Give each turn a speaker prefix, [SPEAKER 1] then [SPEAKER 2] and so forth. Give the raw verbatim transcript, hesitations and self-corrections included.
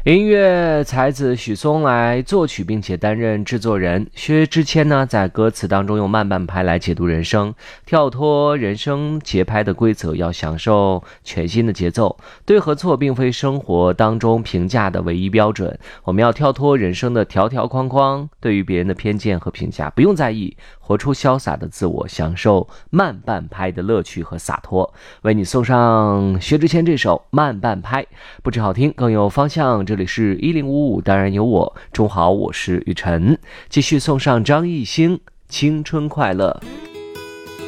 [SPEAKER 1] 音乐才子许嵩来作曲并且担任制作人。薛之谦呢，在歌词当中用慢半拍来解读人生，跳脱人生节拍的规则，要享受全新的节奏。对和错并非生活当中评价的唯一标准，我们要跳脱人生的条条框框，对于别人的偏见和评价不用在意，活出潇洒的自我，享受慢半拍的乐趣和洒脱。为你送上薛之谦这首慢半拍，不止好听更有方向。这里是一零五五，当然有我。中午好，我是雨晨，继续送上张艺兴青春快乐。